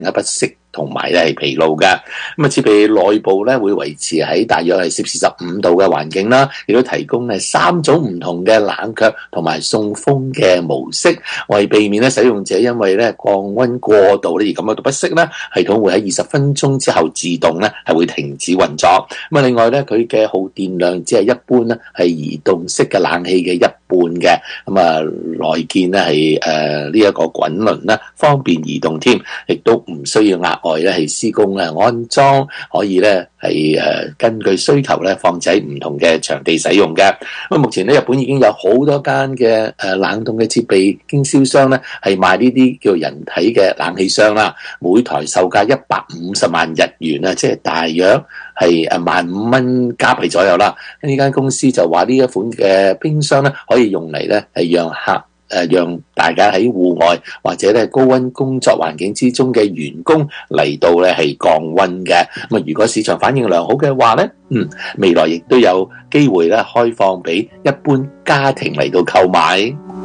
不適同埋咧係疲勞嘅。咁啊，設備內部咧會維持喺大約係攝氏15度嘅環境啦，亦都提供係3種唔同嘅冷卻同埋送風嘅模式，為避免咧使用者因為咧降溫過度咧而感覺到不適咧，系統會喺20分鐘之後自動咧係會停止運作。咁啊，另外咧佢嘅耗電量只係一般咧係移動式嘅冷氣嘅一半嘅。咁啊，內建咧係呢一個滾輪咧方便移動添，亦都唔需要額外咧係施工咧安裝，可以咧係根據需求咧放置喺唔同嘅場地使用嘅。咁啊，目前咧日本已經有好多間嘅冷凍嘅設備經銷商咧係賣呢啲叫人體嘅冷氣箱啦，每台售價150萬日元啊，即係大約係15,000蚊加幣左右啦。呢間公司就話呢一款嘅冰箱咧可以用嚟咧係讓大家喺戶外或者咧高溫工作環境之中嘅員工嚟到咧係降溫嘅。咁啊，如果市場反應良好嘅話咧，未來亦都有機會咧開放俾一般家庭嚟到購買。